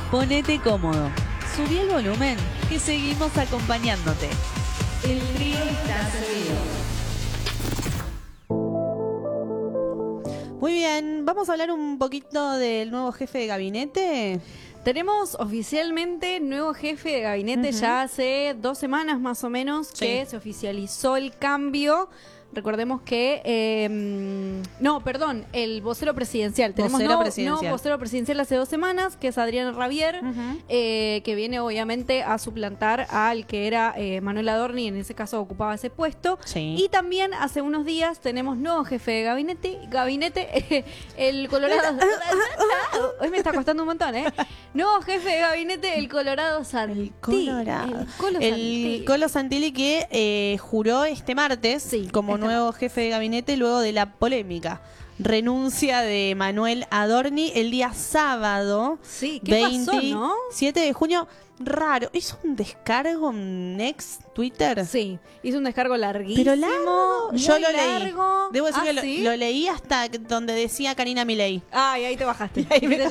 Ponete cómodo, subí el volumen y seguimos acompañándote. El trío está servido. Muy bien, vamos a hablar un poquito del nuevo jefe de gabinete. Tenemos oficialmente nuevo jefe de gabinete ya hace 2 semanas más o menos que se oficializó el cambio. Recordemos que... el vocero presidencial. Tenemos nuevo vocero presidencial hace 2 semanas, que es Adrián Rabier, que viene obviamente a suplantar al que era Manuel Adorni, en ese caso ocupaba ese puesto. Sí. Y también hace unos días tenemos nuevo jefe de gabinete, el Colorado... Hoy me está costando un montón, ¿eh? Nuevo jefe de gabinete, el Colorado Santilli. El Colo Santilli que juró este martes como nuevo jefe de gabinete luego de la polémica renuncia de Manuel Adorni el día sábado. Sí, ¿qué pasó, no? 7 de junio. Raro. ¿Hizo un descargo en ex Twitter? Sí, hizo un descargo larguísimo. Pero largo. Yo lo leí. Debo decir que ¿sí? lo leí hasta donde decía Karina Milei. Ay, ahí te bajaste.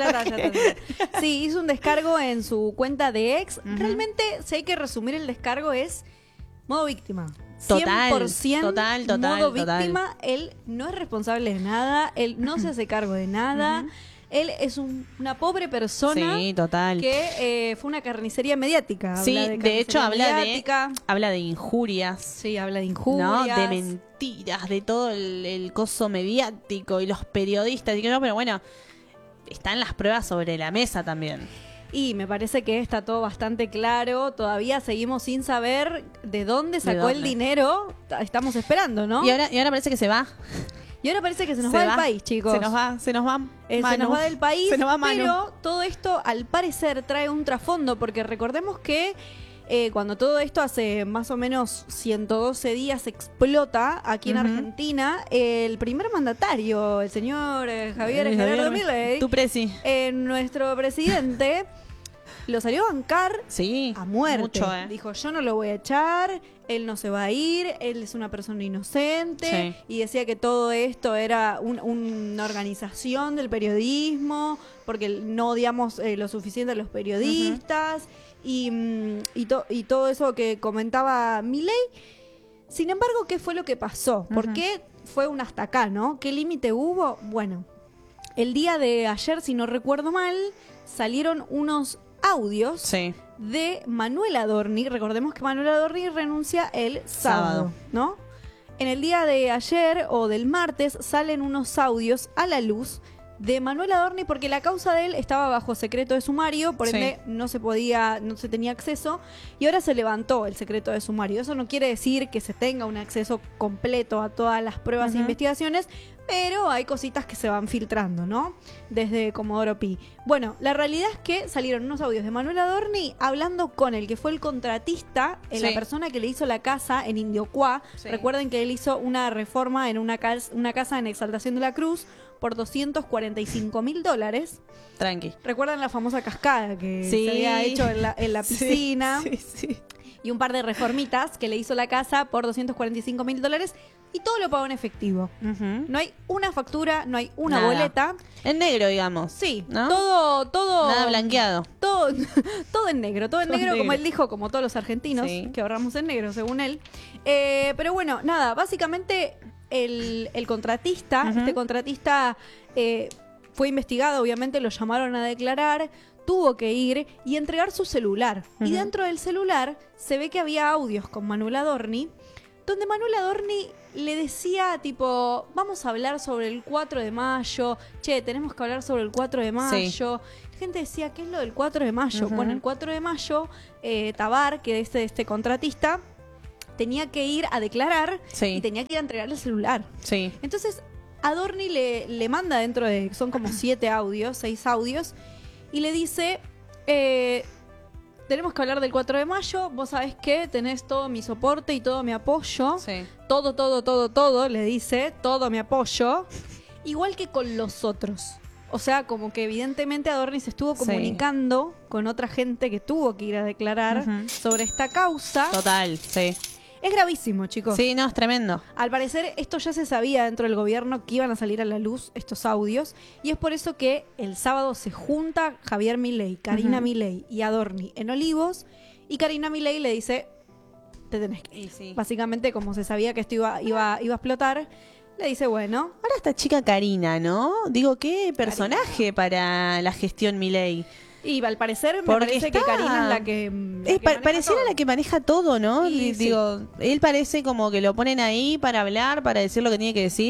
Sí, hizo un descargo en su cuenta de ex. Realmente, si hay que resumir el descargo, es modo víctima. 100% modo víctima. Él no es responsable de nada. Él no se hace cargo de nada. Él es una pobre persona que fue una carnicería mediática. De hecho habla de injurias. Sí, habla de injurias. ¿No? De mentiras, de todo el coso mediático y los periodistas. Pero bueno, están las pruebas sobre la mesa también. Y me parece que está todo bastante claro. Todavía seguimos sin saber de dónde sacó el dinero. Estamos esperando, ¿no? Y ahora parece que se va. Y ahora parece que se nos va del país, chicos. Se nos va se nos va del país. Se nos va Manu. Pero todo esto, al parecer, trae un trasfondo. Porque recordemos que cuando todo esto hace más o menos 112 días explota aquí en Argentina, el primer mandatario, el señor Javier Gerardo Milei, tu presi, nuestro presidente, lo salió a bancar a muerte. Mucho, Dijo, yo no lo voy a echar, él no se va a ir, él es una persona inocente. Y decía que todo esto era una organización del periodismo, porque no odiamos lo suficiente a los periodistas. Y todo eso que comentaba Milei. Sin embargo, ¿qué fue lo que pasó? ¿Por qué fue un hasta acá, no? ¿Qué límite hubo? Bueno, el día de ayer, si no recuerdo mal, salieron unos audios de Manuel Adorni. Recordemos que Manuel Adorni renuncia el sábado, ¿no? En el día de ayer o del martes salen unos audios a la luz de Manuel Adorni, porque la causa de él estaba bajo secreto de sumario, por ende no se tenía acceso, y ahora se levantó el secreto de sumario. Eso no quiere decir que se tenga un acceso completo a todas las pruebas e investigaciones, pero hay cositas que se van filtrando, ¿no? Desde Comodoro Pi. Bueno, la realidad es que salieron unos audios de Manuel Adorni hablando con el que fue el contratista, la persona que le hizo la casa en Indiocuá. Recuerden que él hizo una reforma en una casa en Exaltación de la Cruz por $245.000. Tranqui. ¿Recuerdan la famosa cascada que se había hecho en la piscina? Sí. Y un par de reformitas que le hizo la casa por $245.000, y todo lo pagó en efectivo. No hay una factura, no hay una boleta. En negro, digamos. Sí, ¿no? todo. Nada blanqueado. Todo en negro, como él dijo, como todos los argentinos, que ahorramos en negro, según él. Pero bueno, nada, básicamente el contratista, este contratista fue investigado, obviamente lo llamaron a declarar, tuvo que ir y entregar su celular. Y dentro del celular se ve que había audios con Manuel Adorni, donde Manuel Adorni le decía, tipo, vamos a hablar sobre el 4 de mayo, tenemos que hablar sobre el 4 de mayo. La gente decía, ¿qué es lo del 4 de mayo? Bueno, el 4 de mayo, Tabar, que es este contratista, tenía que ir a declarar y tenía que ir a entregar el celular. Entonces, Adorni le manda dentro de, son como 6 audios, y le dice, tenemos que hablar del 4 de mayo, vos sabés que tenés todo mi soporte y todo mi apoyo. Todo, le dice, todo mi apoyo. Igual que con los otros. O sea, como que evidentemente Adorni se estuvo comunicando con otra gente que tuvo que ir a declarar sobre esta causa. Total, Es gravísimo, chicos. Sí, no, es tremendo. Al parecer, esto ya se sabía dentro del gobierno que iban a salir a la luz estos audios, y es por eso que el sábado se junta Javier Milei, Karina Milei y Adorni en Olivos, y Karina Milei le dice, te tenés que ir. Sí. Básicamente, como se sabía que esto iba a explotar, le dice, bueno. Ahora esta chica Karina, ¿no? Digo, qué personaje para la gestión Milei. Y al parecer me parece que Karina es la que pareciera todo. la que maneja todo, ¿no? Y, digo, él parece como que lo ponen ahí para hablar, para decir lo que tiene que decir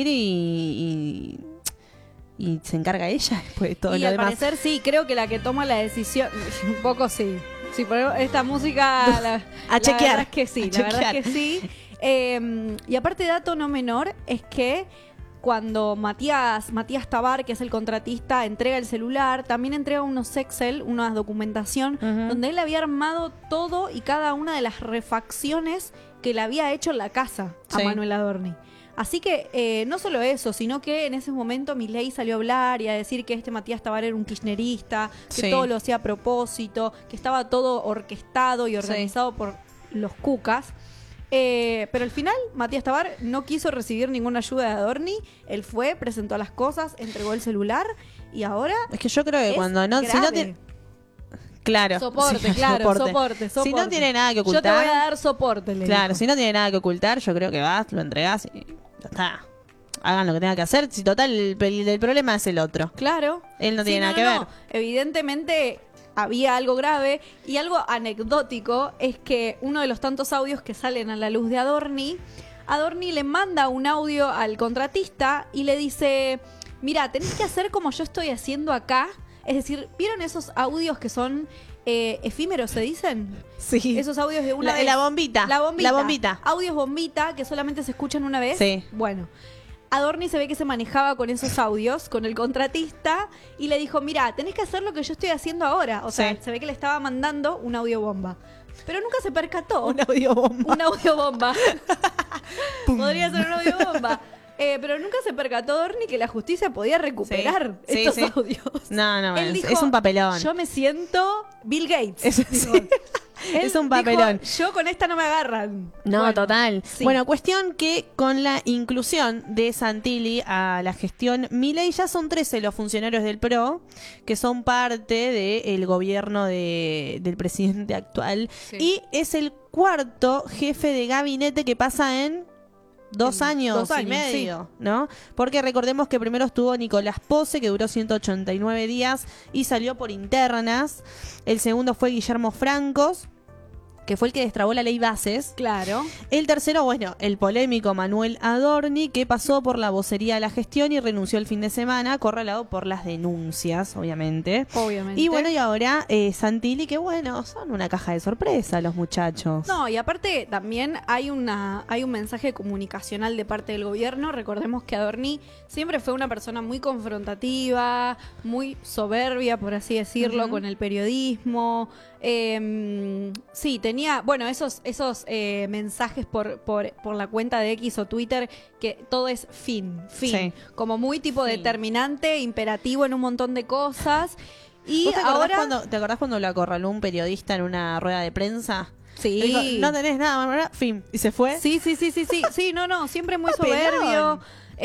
y se encarga ella después de todo y lo al demás. parecer sí, creo que la que toma la decisión, un poco sí. Sí, pero esta música a chequear. La verdad es que sí, la verdad es que sí. Y aparte, dato no menor, es que cuando Matías Tabar, que es el contratista, entrega el celular, también entrega unos Excel, una documentación, donde él había armado todo y cada una de las refacciones que le había hecho en la casa a Manuel Adorni. Así que no solo eso, sino que en ese momento Milei salió a hablar y a decir que Matías Tabar era un kirchnerista, que todo lo hacía a propósito, que estaba todo orquestado y organizado por los cucas. Pero al final Matías Tabar no quiso recibir ninguna ayuda de Adorni. Él fue, presentó las cosas, entregó el celular y ahora es que yo creo que cuando no, si no tiene, claro, soporte. Si no tiene nada que ocultar, yo te voy a dar soporte, claro, si no tiene nada que ocultar, yo creo que vas, lo entregás y ya está. Hagan lo que tengan que hacer. Si total el problema es el otro. Claro. Él no tiene nada que ver. Evidentemente había algo grave, y algo anecdótico es que uno de los tantos audios que salen a la luz de Adorni le manda un audio al contratista y le dice, mira, tenés que hacer como yo estoy haciendo acá. Es decir, ¿vieron esos audios que son efímeros, se dicen? Sí. Esos audios de una vez. La bombita. La bombita. La bombita. Audios bombita que solamente se escuchan una vez. Sí. Bueno, Adorni se ve que se manejaba con esos audios, con el contratista, y le dijo, mira, tenés que hacer lo que yo estoy haciendo ahora. O sea, se ve que le estaba mandando un audio bomba. Pero nunca se percató. Un audio bomba. Un audio bomba. Podría ser un audio bomba. Pero nunca se percató Adorni que la justicia podía recuperar estos audios. No, Él dijo, es un papelón. Yo me siento Bill Gates. Es un papelón. Dijo, yo con esta no me agarran. No, bueno, total. Sí. Bueno, cuestión que con la inclusión de Santilli a la gestión Milei ya son 13 los funcionarios del PRO que son parte del gobierno del presidente actual. Sí. Y es el cuarto jefe de gabinete que pasa en 2 años y medio, ¿no? Porque recordemos que primero estuvo Nicolás Pose, que duró 189 días y salió por internas. El segundo fue Guillermo Francos, que fue el que destrabó la ley Bases. Claro. El tercero, bueno, el polémico Manuel Adorni, que pasó por la vocería de la gestión y renunció el fin de semana, acorralado por las denuncias, obviamente. Y bueno, y ahora Santilli, que bueno, son una caja de sorpresa los muchachos. No, y aparte también hay un mensaje comunicacional de parte del gobierno. Recordemos que Adorni siempre fue una persona muy confrontativa, muy soberbia, por así decirlo, con el periodismo. Sí, tenía, bueno, esos mensajes por la cuenta de X o Twitter, que todo es fin, sí. Como muy tipo determinante, imperativo en un montón de cosas. Y ¿Te acordás cuando lo acorraló un periodista en una rueda de prensa? Sí. Dijo, no tenés nada, fin. ¿Y se fue? Sí, no, siempre muy soberbio.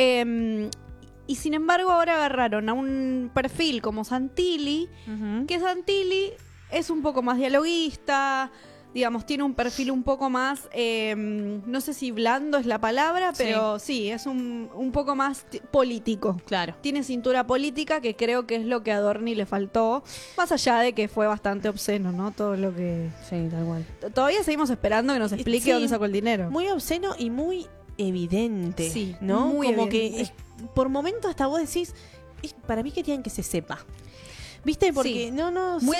Y sin embargo ahora agarraron a un perfil como Santilli, que Santilli es un poco más dialoguista, digamos, tiene un perfil un poco más, no sé si blando es la palabra, pero sí, es un poco más político. Claro. Tiene cintura política, que creo que es lo que a Adorni le faltó, más allá de que fue bastante obsceno, ¿no? Todo lo que... Sí, tal cual. Todavía seguimos esperando que nos explique dónde sacó el dinero. Muy obsceno y muy evidente, sí, ¿no? Muy como evidente. Que por momentos hasta vos decís, para mí querían que se sepa. ¿Viste? Porque muy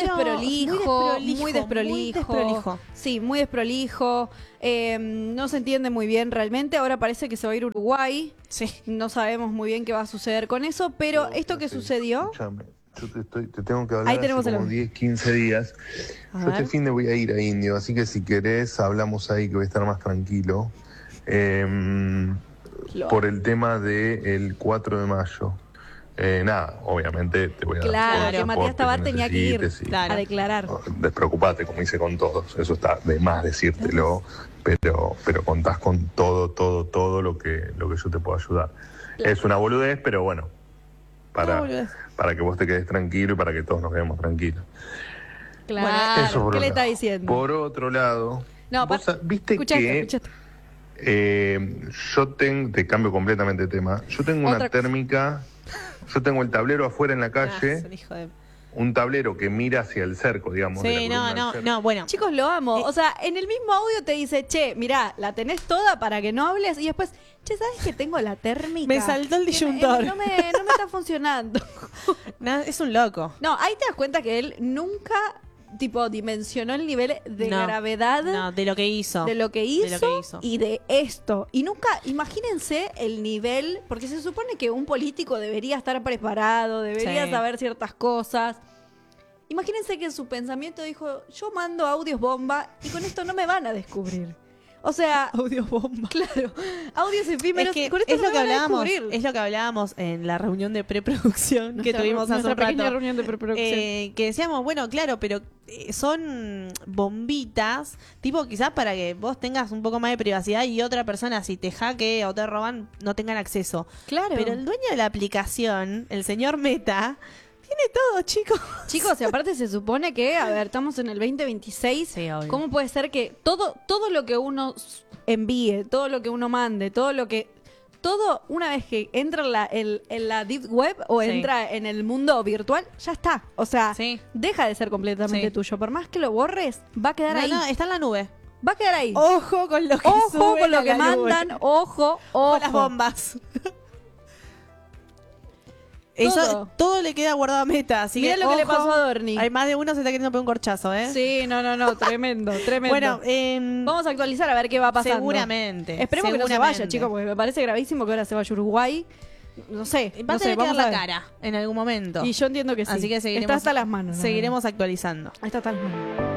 desprolijo. Sí, muy desprolijo. No se entiende muy bien realmente. Ahora parece que se va a ir a Uruguay. Sí. No sabemos muy bien qué va a suceder con eso, pero esto que sucedió... Escuchame, yo te tengo que hablar ahí tenemos hace como 10, 15 días. Yo este fin de voy a ir a Indio, así que si querés hablamos ahí, que voy a estar más tranquilo. Por el tema del 4 de mayo. nada, obviamente te voy a dar Claro, todo el que soporte Matías Tabar tenía que ir necesites y a declarar. despreocupate, como hice con todos. Eso está de más decírtelo, pero contás con todo lo que yo te puedo ayudar. Claro. Es una boludez, pero bueno, para que vos te quedes tranquilo y para que todos nos quedemos tranquilos. Claro, Eso por ¿qué un le lado. está diciendo? Por otro lado, No, vos viste que yo te cambio completamente de tema. Yo tengo una térmica, yo tengo el tablero afuera en la calle, un tablero que mira hacia el cerco, digamos. Sí, bueno. Chicos, lo amo. O sea, en el mismo audio te dice, che, mirá, la tenés toda para que no hables. Y después, che, ¿sabes que tengo la térmica? Me saltó el disyuntor. No me está funcionando. No, es un loco. No, ahí te das cuenta que él nunca, tipo, dimensionó el nivel de gravedad. No, de lo que hizo. De lo que hizo y de esto. Y nunca, imagínense el nivel, porque se supone que un político debería estar preparado, debería saber ciertas cosas. Imagínense que en su pensamiento dijo, yo mando audios bomba y con esto no me van a descubrir. O sea, audios bomba. Claro, audios efímeros. Es que con esto es no lo que me van a hablábamos, descubrir. es lo que hablábamos en la reunión de preproducción que tuvimos hace un Nuestra pequeña rato. reunión de preproducción. Que decíamos, bueno, claro, pero son bombitas, tipo quizás para que vos tengas un poco más de privacidad y otra persona, si te hackea o te roban, no tengan acceso. Claro. Pero el dueño de la aplicación, el señor Meta, tiene todo, chicos. Chicos, y aparte se supone que, a ver, estamos en el 2026. Sí, obvio. ¿Cómo puede ser que todo lo que uno envíe, todo lo que uno mande, todo una vez que entra en la deep web o entra en el mundo virtual, ya está. O sea, deja de ser completamente tuyo. Por más que lo borres, va a quedar ahí. No, está en la nube. Va a quedar ahí. Ojo con lo que Ojo suben con lo a que la mandan. nube. Ojo. Con las bombas. Eso, todo le queda guardado a Meta. Así Mirá que, lo que le ojo, pasó a Dorni. Hay más de uno se está queriendo pegar un corchazo, ¿eh? Sí, no, tremendo. Bueno, vamos a actualizar a ver qué va pasando. Seguramente. Esperemos que no se vaya, chicos, porque me parece gravísimo que ahora se vaya a Uruguay. No sé. Va a tener que dar vamos la a ver. cara en algún momento. Y yo entiendo que sí. Así que seguiremos, Está hasta las manos. seguiremos actualizando. Está hasta las manos.